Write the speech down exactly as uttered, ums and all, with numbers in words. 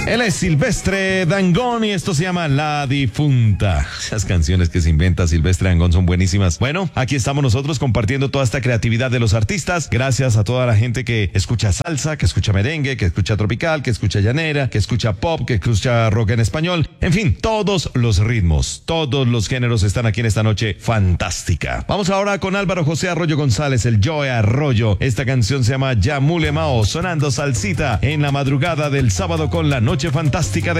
Él es Silvestre Dangond y esto se llama La Difunta. Esas canciones que se inventa Silvestre Dangond son buenísimas. Bueno, aquí estamos nosotros compartiendo toda esta creatividad de los artistas. Gracias a toda la gente que escucha salsa, que escucha merengue, que escucha tropical, que escucha llanera, que escucha pop, que escucha rock en español. En fin, todos los ritmos, todos los géneros están aquí en esta noche fantástica. Vamos ahora con Álvaro José Arroyo González, el Joe Arroyo. Esta canción se llama Ya Mule Mao, sonando salsita en la madrugada del sábado con la noche fantástica de